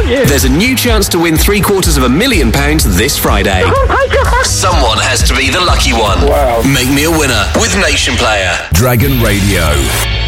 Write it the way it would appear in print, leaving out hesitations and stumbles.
you. There's a new chance to win £750,000 this Friday. Oh my God. Someone has to be the lucky one. Wow. Make me a winner with Nation Player. Dragon Radio.